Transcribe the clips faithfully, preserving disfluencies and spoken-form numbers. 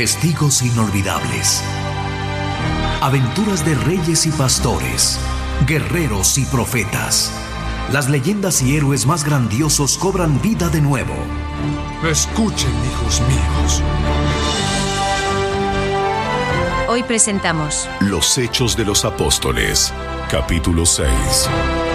Testigos inolvidables. Aventuras de reyes y pastores, guerreros y profetas. Las leyendas y héroes más grandiosos cobran vida de nuevo. Escuchen, hijos míos. Hoy presentamos Los Hechos de los Apóstoles, capítulo seis.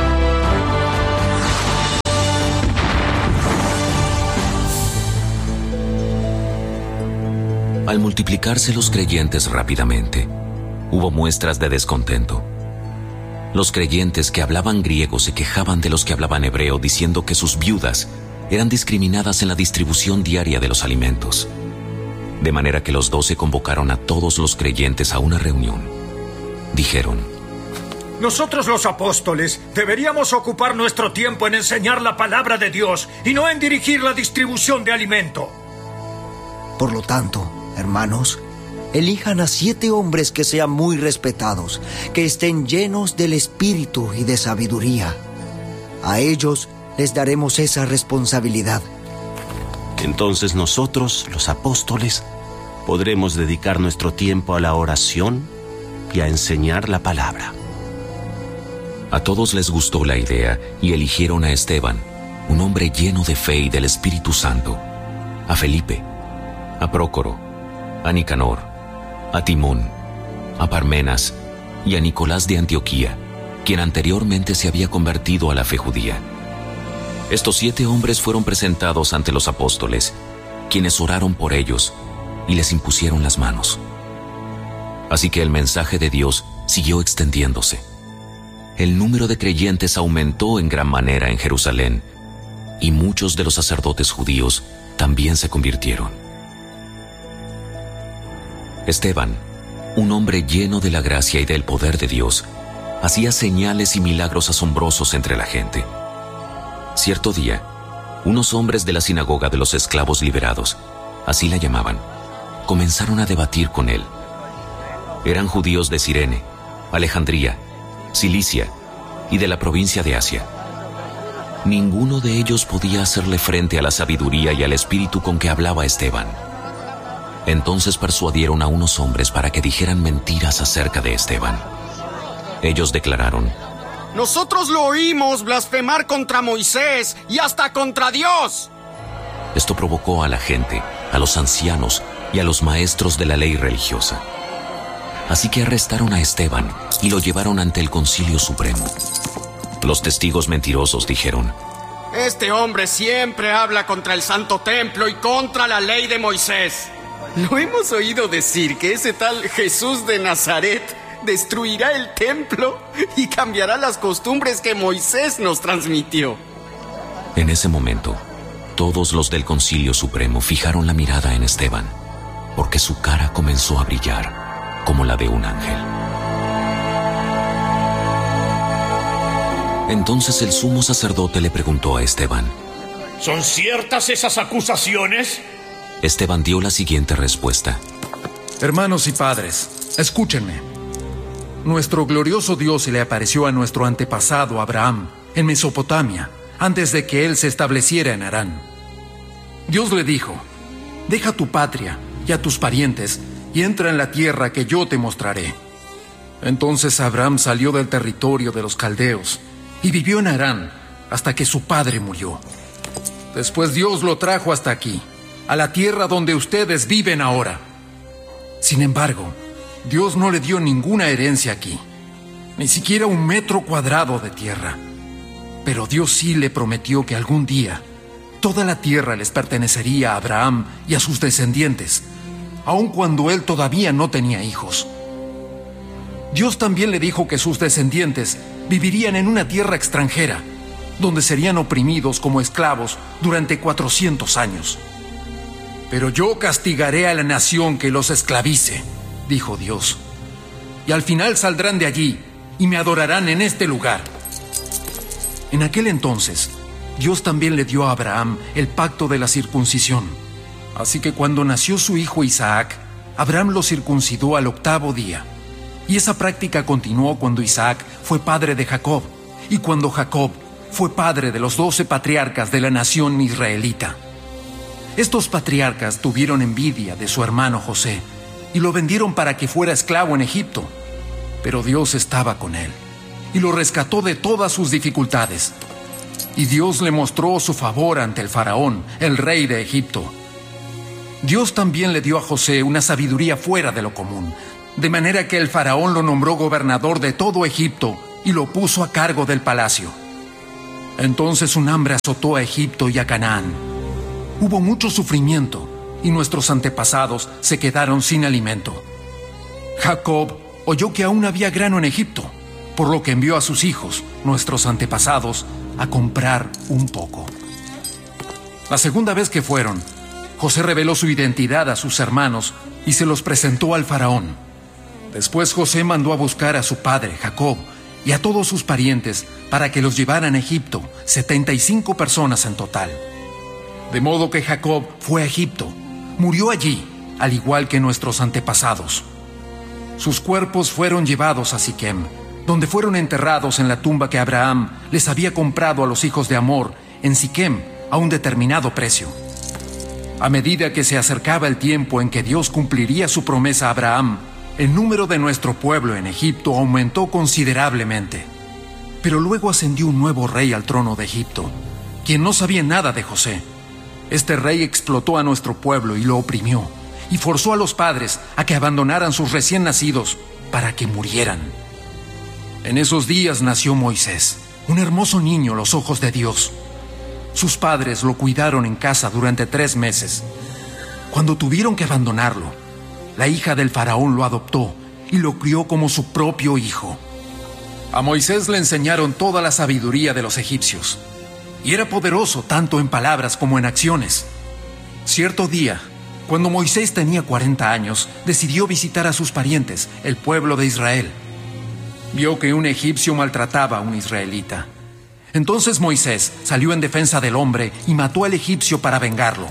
Al multiplicarse los creyentes rápidamente, hubo muestras de descontento. Los creyentes que hablaban griego se quejaban de los que hablaban hebreo, diciendo que sus viudas eran discriminadas en la distribución diaria de los alimentos. De manera que los doce convocaron a todos los creyentes a una reunión. Dijeron: Nosotros los apóstoles deberíamos ocupar nuestro tiempo en enseñar la palabra de Dios y no en dirigir la distribución de alimento. Por lo tanto, hermanos, elijan a siete hombres que sean muy respetados, que estén llenos del Espíritu y de sabiduría. A ellos les daremos esa responsabilidad. Entonces nosotros, los apóstoles, podremos dedicar nuestro tiempo a la oración y a enseñar la palabra. A todos les gustó la idea y eligieron a Esteban, un hombre lleno de fe y del Espíritu Santo, a Felipe, a Prócoro, a Nicanor, a Timón, a Parmenas y a Nicolás de Antioquía, quien anteriormente se había convertido a la fe judía. Estos siete hombres fueron presentados ante los apóstoles, quienes oraron por ellos y les impusieron las manos. Así que el mensaje de Dios siguió extendiéndose. El número de creyentes aumentó en gran manera en Jerusalén, y muchos de los sacerdotes judíos también se convirtieron. Esteban, un hombre lleno de la gracia y del poder de Dios, hacía señales y milagros asombrosos entre la gente. Cierto día, unos hombres de la sinagoga de los esclavos liberados, así la llamaban, comenzaron a debatir con él. Eran judíos de Cirene, Alejandría, Cilicia y de la provincia de Asia. Ninguno de ellos podía hacerle frente a la sabiduría y al espíritu con que hablaba Esteban. Entonces persuadieron a unos hombres para que dijeran mentiras acerca de Esteban. Ellos declararon: Nosotros lo oímos blasfemar contra Moisés y hasta contra Dios. Esto provocó a la gente, a los ancianos y a los maestros de la ley religiosa. Así que arrestaron a Esteban y lo llevaron ante el Concilio Supremo. Los testigos mentirosos dijeron: Este hombre siempre habla contra el Santo Templo y contra la ley de Moisés. Lo hemos oído decir que ese tal Jesús de Nazaret destruirá el templo y cambiará las costumbres que Moisés nos transmitió. En ese momento, todos los del Concilio Supremo fijaron la mirada en Esteban, porque su cara comenzó a brillar como la de un ángel. Entonces el sumo sacerdote le preguntó a Esteban: ¿Son ciertas esas acusaciones? Esteban dio la siguiente respuesta: Hermanos y padres, escúchenme. Nuestro glorioso Dios se le apareció a nuestro antepasado Abraham en Mesopotamia, antes de que él se estableciera en Harán. Dios le dijo: Deja tu patria y a tus parientes y entra en la tierra que yo te mostraré. Entonces Abraham salió del territorio de los caldeos y vivió en Harán hasta que su padre murió. Después Dios lo trajo hasta aquí, a la tierra donde ustedes viven ahora. Sin embargo, Dios no le dio ninguna herencia aquí, ni siquiera un metro cuadrado de tierra. Pero Dios sí le prometió que algún día toda la tierra les pertenecería a Abraham y a sus descendientes, aun cuando él todavía no tenía hijos. Dios también le dijo que sus descendientes vivirían en una tierra extranjera, donde serían oprimidos como esclavos durante cuatrocientos años. Pero yo castigaré a la nación que los esclavice, dijo Dios, y al final saldrán de allí y me adorarán en este lugar. En aquel entonces, Dios también le dio a Abraham el pacto de la circuncisión. Así que cuando nació su hijo Isaac, Abraham lo circuncidó al octavo día. Y esa práctica continuó cuando Isaac fue padre de Jacob, y cuando Jacob fue padre de los doce patriarcas de la nación israelita. Estos patriarcas tuvieron envidia de su hermano José y lo vendieron para que fuera esclavo en Egipto. Pero Dios estaba con él y lo rescató de todas sus dificultades. Y Dios le mostró su favor ante el faraón, el rey de Egipto. Dios también le dio a José una sabiduría fuera de lo común, de manera que el faraón lo nombró gobernador de todo Egipto y lo puso a cargo del palacio. Entonces un hambre azotó a Egipto y a Canaán. Hubo mucho sufrimiento y nuestros antepasados se quedaron sin alimento. Jacob oyó que aún había grano en Egipto, por lo que envió a sus hijos, nuestros antepasados, a comprar un poco. La segunda vez que fueron, José reveló su identidad a sus hermanos y se los presentó al faraón. Después José mandó a buscar a su padre, Jacob, y a todos sus parientes para que los llevaran a Egipto, setenta y cinco personas en total. De modo que Jacob fue a Egipto, murió allí, al igual que nuestros antepasados. Sus cuerpos fueron llevados a Siquem, donde fueron enterrados en la tumba que Abraham les había comprado a los hijos de Amor en Siquem a un determinado precio. A medida que se acercaba el tiempo en que Dios cumpliría su promesa a Abraham, el número de nuestro pueblo en Egipto aumentó considerablemente. Pero luego ascendió un nuevo rey al trono de Egipto, quien no sabía nada de José. Este rey explotó a nuestro pueblo y lo oprimió, y forzó a los padres a que abandonaran sus recién nacidos para que murieran. En esos días nació Moisés, un hermoso niño a los ojos de Dios. Sus padres lo cuidaron en casa durante tres meses. Cuando tuvieron que abandonarlo, la hija del faraón lo adoptó y lo crió como su propio hijo. A Moisés le enseñaron toda la sabiduría de los egipcios, y era poderoso tanto en palabras como en acciones. Cierto día, cuando Moisés tenía cuarenta años, decidió visitar a sus parientes, el pueblo de Israel. Vio que un egipcio maltrataba a un israelita. Entonces Moisés salió en defensa del hombre y mató al egipcio para vengarlo.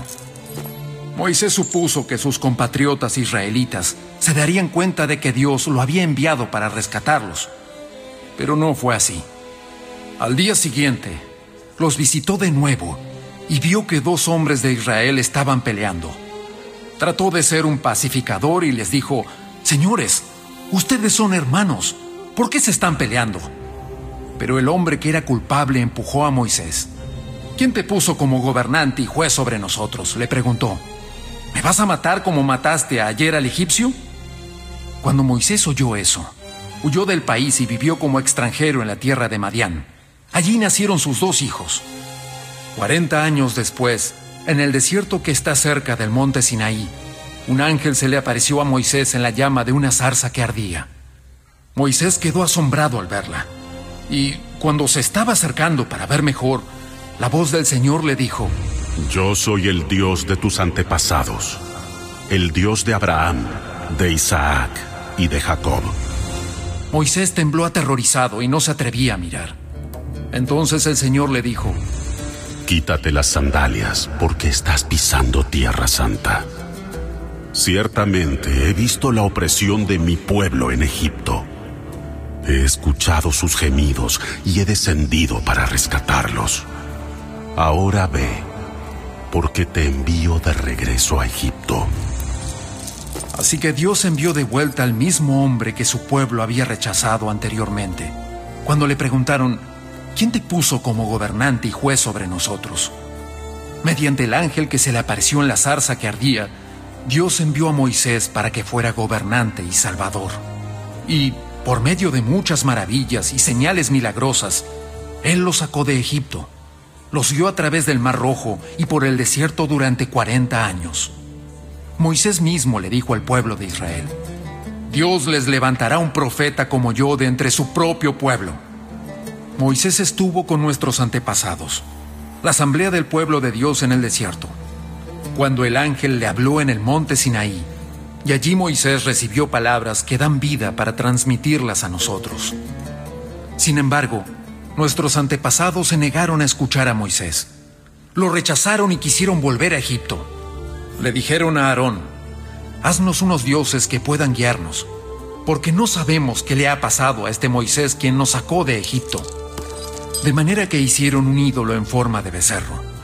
Moisés supuso que sus compatriotas israelitas se darían cuenta de que Dios lo había enviado para rescatarlos. Pero no fue así. Al día siguiente, los visitó de nuevo y vio que dos hombres de Israel estaban peleando. Trató de ser un pacificador y les dijo: «Señores, ustedes son hermanos, ¿por qué se están peleando?». Pero el hombre que era culpable empujó a Moisés. «¿Quién te puso como gobernante y juez sobre nosotros?», le preguntó. «¿Me vas a matar como mataste ayer al egipcio?». Cuando Moisés oyó eso, huyó del país y vivió como extranjero en la tierra de Madián. Allí nacieron sus dos hijos. Cuarenta años después, en el desierto que está cerca del monte Sinaí, un ángel se le apareció a Moisés en la llama de una zarza que ardía. Moisés quedó asombrado al verla, y cuando se estaba acercando para ver mejor, la voz del Señor le dijo: «Yo soy el Dios de tus antepasados, el Dios de Abraham, de Isaac y de Jacob». Moisés tembló aterrorizado y no se atrevía a mirar. Entonces el Señor le dijo: «Quítate las sandalias, porque estás pisando tierra santa. Ciertamente he visto la opresión de mi pueblo en Egipto. He escuchado sus gemidos y he descendido para rescatarlos. Ahora ve, porque te envío de regreso a Egipto». Así que Dios envió de vuelta al mismo hombre que su pueblo había rechazado anteriormente. Cuando le preguntaron: «¿Quién te puso como gobernante y juez sobre nosotros?», mediante el ángel que se le apareció en la zarza que ardía, Dios envió a Moisés para que fuera gobernante y salvador. Y, por medio de muchas maravillas y señales milagrosas, Él los sacó de Egipto, los guió a través del Mar Rojo y por el desierto durante cuarenta años. Moisés mismo le dijo al pueblo de Israel: «Dios les levantará un profeta como yo de entre su propio pueblo». Moisés estuvo con nuestros antepasados, la asamblea del pueblo de Dios en el desierto, cuando el ángel le habló en el monte Sinaí, y allí Moisés recibió palabras que dan vida para transmitirlas a nosotros. Sin embargo, nuestros antepasados se negaron a escuchar a Moisés. Lo rechazaron y quisieron volver a Egipto. Le dijeron a Aarón: «Haznos unos dioses que puedan guiarnos, porque no sabemos qué le ha pasado a este Moisés quien nos sacó de Egipto». De manera que hicieron un ídolo en forma de becerro.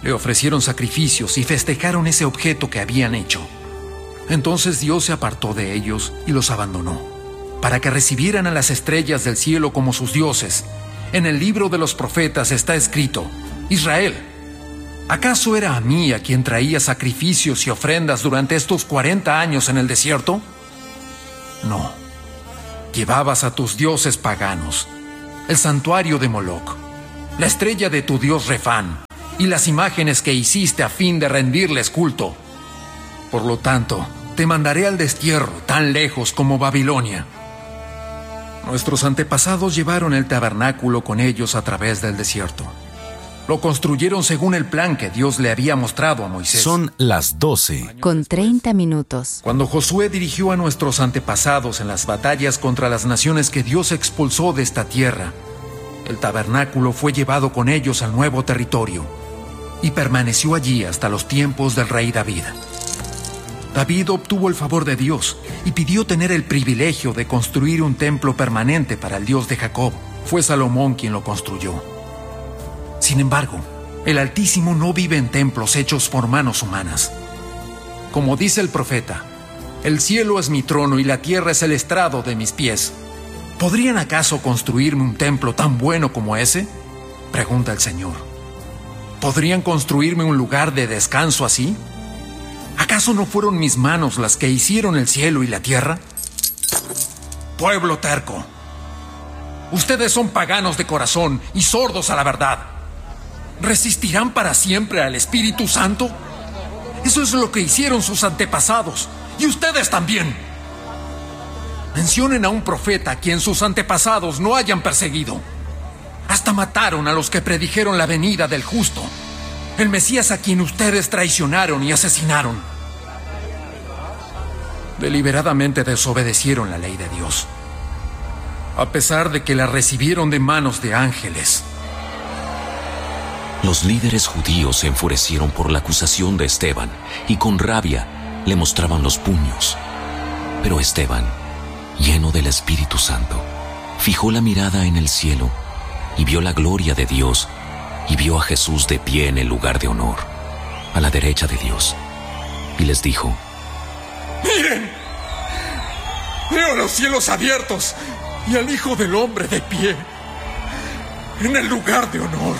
Le ofrecieron sacrificios y festejaron ese objeto que habían hecho. Entonces Dios se apartó de ellos y los abandonó, para que recibieran a las estrellas del cielo como sus dioses. En el libro de los profetas está escrito: Israel, ¿acaso era a mí a quien traía sacrificios y ofrendas durante estos cuarenta años en el desierto? No. Llevabas a tus dioses paganos, el santuario de Moloc, la estrella de tu dios Refán, y las imágenes que hiciste a fin de rendirles culto. Por lo tanto, te mandaré al destierro, tan lejos como Babilonia. Nuestros antepasados llevaron el tabernáculo con ellos a través del desierto. Lo construyeron según el plan que Dios le había mostrado a Moisés. Son las doce. Con treinta minutos. Cuando Josué dirigió a nuestros antepasados en las batallas contra las naciones que Dios expulsó de esta tierra, el tabernáculo fue llevado con ellos al nuevo territorio y permaneció allí hasta los tiempos del rey David. David obtuvo el favor de Dios y pidió tener el privilegio de construir un templo permanente para el Dios de Jacob. Fue Salomón quien lo construyó. Sin embargo, el Altísimo no vive en templos hechos por manos humanas. Como dice el profeta, el cielo es mi trono y la tierra es el estrado de mis pies. ¿Podrían acaso construirme un templo tan bueno como ese?, pregunta el Señor. ¿Podrían construirme un lugar de descanso así? ¿Acaso no fueron mis manos las que hicieron el cielo y la tierra? Pueblo terco, ustedes son paganos de corazón y sordos a la verdad. ¿Resistirán para siempre al Espíritu Santo? Eso es lo que hicieron sus antepasados, y ustedes también. Mencionen a un profeta a quien sus antepasados no hayan perseguido. Hasta mataron a los que predijeron la venida del justo, el Mesías a quien ustedes traicionaron y asesinaron. Deliberadamente desobedecieron la ley de Dios, a pesar de que la recibieron de manos de ángeles. Los líderes judíos se enfurecieron por la acusación de Esteban y con rabia le mostraban los puños. Pero Esteban, lleno del Espíritu Santo, fijó la mirada en el cielo y vio la gloria de Dios y vio a Jesús de pie en el lugar de honor, a la derecha de Dios, y les dijo: ¡Miren! Veo los cielos abiertos y al Hijo del Hombre de pie en el lugar de honor,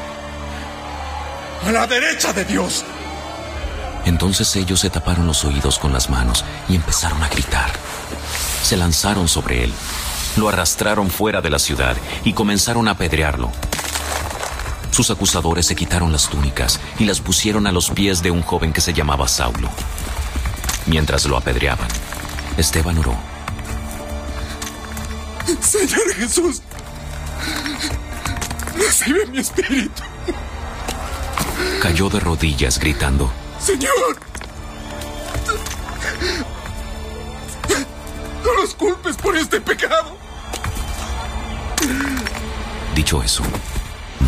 a la derecha de Dios. Entonces ellos se taparon los oídos con las manos y empezaron a gritar. Se lanzaron sobre él, lo arrastraron fuera de la ciudad y comenzaron a apedrearlo. Sus acusadores se quitaron las túnicas y las pusieron a los pies de un joven que se llamaba Saulo. Mientras lo apedreaban, Esteban oró: Señor Jesús, recibe mi espíritu. Cayó de rodillas gritando: Señor, no los culpes por este pecado. Dicho eso,